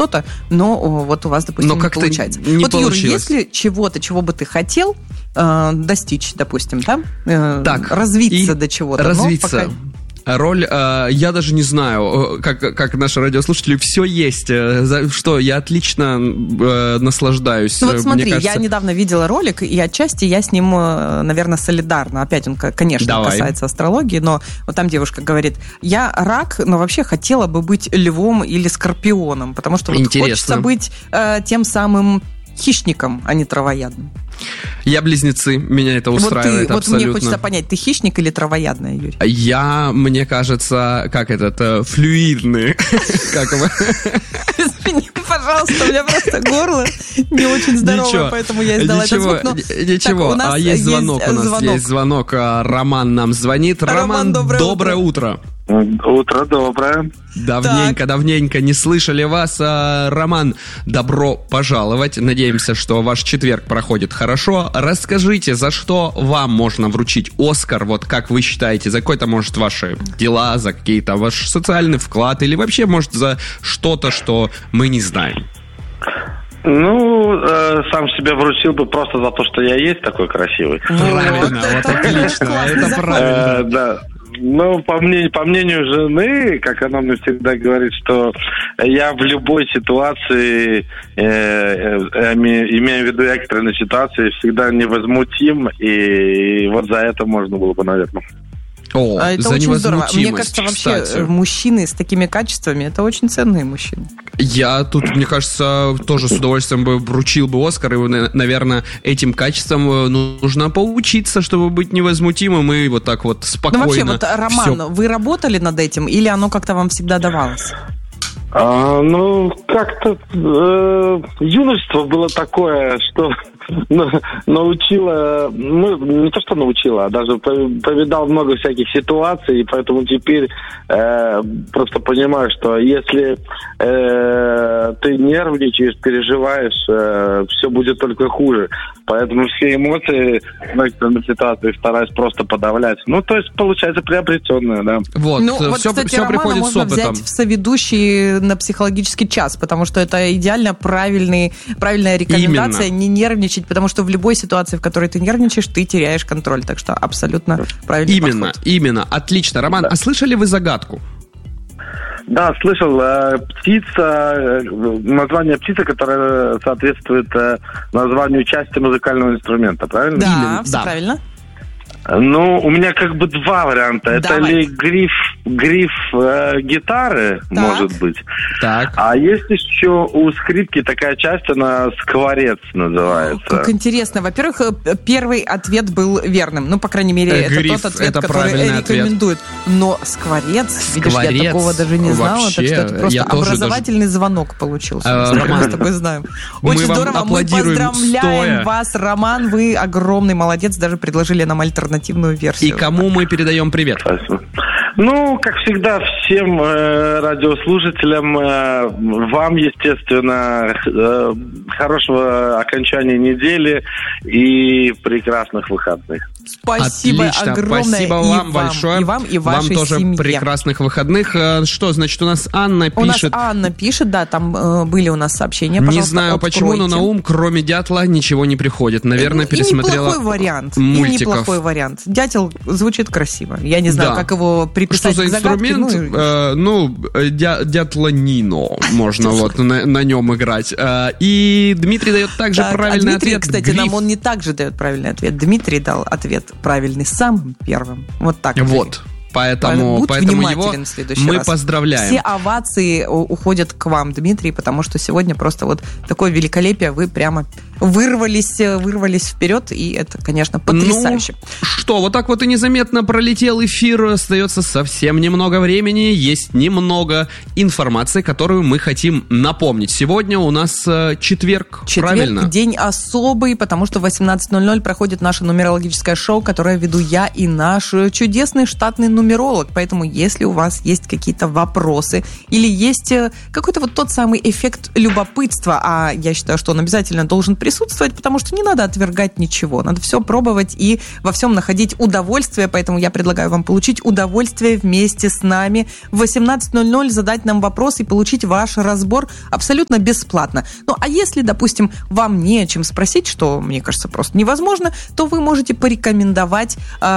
что-то, но вот у вас, допустим, не получается. Не вот, получилось. Юра, если чего-то, чего бы ты хотел достичь, допустим, развиться до чего-то. Развиться. Роль, я даже не знаю, как наши радиослушатели, все есть, за что я отлично наслаждаюсь. Ну вот смотри, я недавно видела ролик, и отчасти я с ним, наверное, солидарна. Опять он, конечно, касается астрологии, но вот там девушка говорит, я рак, но вообще хотела бы быть львом или скорпионом, потому что вот хочется быть тем самым хищником, а не травоядным. Я близнецы, меня это устраивает абсолютно. Вот мне хочется понять, ты хищник или травоядная, Юрий? Я, мне кажется, флюидный. Как вы? Извини, пожалуйста, у меня просто горло не очень здоровое, поэтому я издала этот звук. Ничего, есть звонок у нас, есть звонок. Роман нам звонит. Роман, доброе утро. Утро доброе. Давненько не слышали вас. Роман, добро пожаловать. Надеемся, что ваш четверг проходит хорошо. Расскажите, за что вам можно вручить Оскар? Вот как вы считаете, за какие-то, может, ваши дела, за какие-то ваш социальный вклад или вообще, может, за что-то, что мы не знаем? Сам себе вручил бы просто за то, что я есть такой красивый. Правильно, вот отлично, это правильно. Да. По мнению жены, как она мне всегда говорит, что я в любой ситуации, имея в виду экстренной ситуации, всегда невозмутим, и вот за это можно было бы, наверное. Это очень здорово. Мне кажется, вообще мужчины с такими качествами, это очень ценные мужчины. Я тут, мне кажется, тоже с удовольствием бы вручил бы Оскар, и, наверное, этим качеством нужно поучиться, чтобы быть невозмутимым и вот так вот спокойно. Ну вообще, вот, Роман, вы работали над этим, или оно как-то вам всегда давалось? Как-то юношество было такое, что научила, не то что научила, а даже повидал много всяких ситуаций, и поэтому теперь просто понимаю, что если ты нервничаешь, переживаешь, все будет только хуже. Поэтому все эмоции в экстренной ситуации стараюсь просто подавлять. То есть, получается, приобретенное, да. Вот, кстати, все приходит с опытом. Можно взять в соведущие на психологический час, потому что это идеально правильная рекомендация. Именно. Не нервничать, потому что в любой ситуации, в которой ты нервничаешь, ты теряешь контроль. Так что абсолютно правильный подход. Именно. Отлично. Роман, а слышали вы загадку? Да, слышал. Птица, название птицы, которая соответствует названию части музыкального инструмента, правильно? Да, именно, все правильно. У меня два варианта. Давай. Это ли гриф гитары, так. Может быть. Так. А есть еще у скрипки такая часть, она скворец называется. Как интересно. Во-первых, первый ответ был верным. По крайней мере, это тот ответ, который рекомендует. Но скворец, видишь, я такого даже не знала. Вообще, так что это просто образовательный звонок получился. Роман, мы с тобой знаем. Очень здорово. Мы поздравляем вас, Роман. Вы огромный молодец. Даже предложили нам альтернативную версию. И кому мы передаем привет? Спасибо. Как всегда, всем радиослушателям, вам, естественно, хорошего окончания недели и прекрасных выходных. Спасибо огромное. Спасибо вам большое. И вам, и вашей вам тоже семье. Прекрасных выходных. Что, значит, у нас Анна пишет. У нас Анна пишет, да, там были у нас сообщения. Не знаю почему, но на ум, кроме дятла, ничего не приходит. Наверное, пересмотрела мультиков. Неплохой вариант. Дятел звучит красиво. Я не знаю, как его приписать к загадке. Что за инструмент? Дятланино. Можно вот на нем играть. И Дмитрий дает также правильный Дмитрий, ответ. кстати, нам он не так же дает правильный ответ. Дмитрий дал ответ правильный самым первым. Вот так. Вот. Поэтому его мы поздравляем. Все овации уходят к вам, Дмитрий, потому что сегодня просто вот такое великолепие. Вы прямо вырвались вперед, и это, конечно, потрясающе. Вот так вот и незаметно пролетел эфир. Остается совсем немного времени. Есть немного информации, которую мы хотим напомнить. Сегодня у нас четверг, правильно? День особый, потому что в 18:00 проходит наше нумерологическое шоу, которое веду я и наш чудесный штатный нумеролог, поэтому если у вас есть какие-то вопросы или есть какой-то вот тот самый эффект любопытства, а я считаю, что он обязательно должен присутствовать, потому что не надо отвергать ничего, надо все пробовать и во всем находить удовольствие, поэтому я предлагаю вам получить удовольствие вместе с нами в 18:00, задать нам вопрос и получить ваш разбор абсолютно бесплатно. Ну, а если, допустим, вам не о чем спросить, что, мне кажется, просто невозможно, то вы можете порекомендовать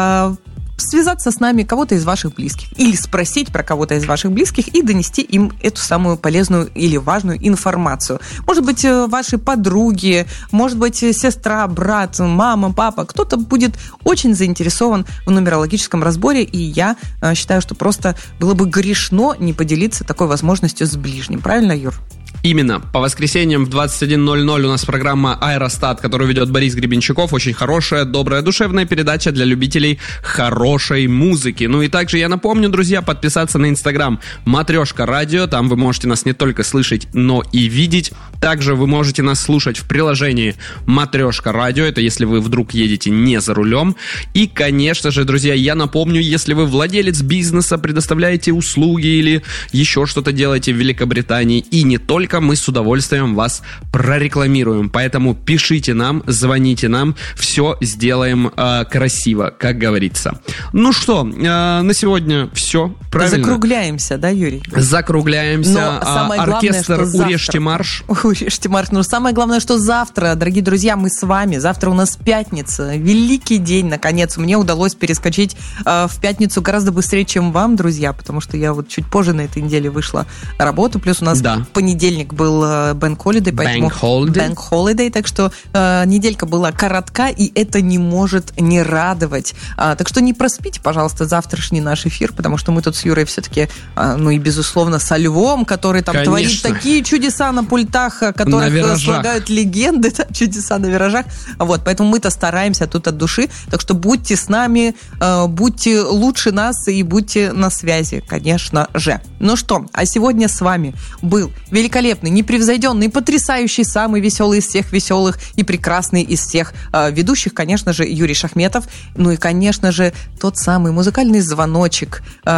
связаться с нами кого-то из ваших близких или спросить про кого-то из ваших близких и донести им эту самую полезную или важную информацию. Может быть, ваши подруги, может быть, сестра, брат, мама, папа. Кто-то будет очень заинтересован в нумерологическом разборе, и я считаю, что просто было бы грешно не поделиться такой возможностью с ближним. Правильно, Юр? Именно. По воскресеньям в 21:00 у нас программа «Аэростат», которую ведет Борис Гребенщиков. Очень хорошая, добрая, душевная передача для любителей хорошей музыки. Ну и также я напомню, друзья, подписаться на Инстаграм «Матрешка Радио». Там вы можете нас не только слышать, но и видеть. Также вы можете нас слушать в приложении «Матрешка Радио». Это если вы вдруг едете не за рулем. И, конечно же, друзья, я напомню, если вы владелец бизнеса, предоставляете услуги или еще что-то делаете в Великобритании и не только, мы с удовольствием вас прорекламируем. Поэтому пишите нам, звоните нам, все сделаем красиво, как говорится. Ну что, на сегодня все. Правильно? Закругляемся, да, Юрий? Закругляемся. Оркестр «Урежьте марш». Урежьте марш. Но самое главное, что завтра, дорогие друзья, мы с вами. Завтра у нас пятница. Великий день, наконец. Мне удалось перескочить в пятницу гораздо быстрее, чем вам, друзья, потому что я вот чуть позже на этой неделе вышла на работу. Плюс у нас в понедельник был Bank Holiday, поэтому Bank Holiday, так что неделька была коротка, и это не может не радовать. Так что не проспите, пожалуйста, завтрашний наш эфир, потому что мы тут с Юрой все-таки, ну и безусловно, со Львом, который там творит такие чудеса на пультах, о которых слагают легенды, да, чудеса на виражах. Вот, поэтому мы-то стараемся тут от души. Так что будьте с нами, будьте лучше нас и будьте на связи, конечно же. Ну что, а сегодня с вами был великолепный, непревзойденный, потрясающий, самый веселый из всех веселых и прекрасный из всех ведущих, конечно же, Юрий Шахметов. Ну и, конечно же, тот самый музыкальный звоночек.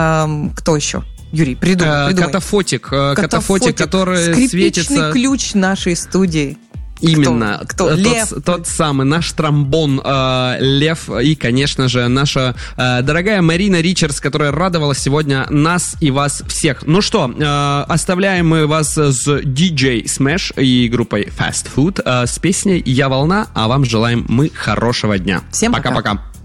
Кто еще? Юрий, придумай. Катафотик, который светится... Скрипичный ключ нашей студии. Именно. Кто? Лев. Тот самый, наш тромбон Лев и, конечно же, наша дорогая Марина Ричардс, которая радовала сегодня нас и вас всех. Ну что, оставляем мы вас с DJ Smash и группой Fast Food с песней «Я волна», а вам желаем мы хорошего дня. Всем пока-пока.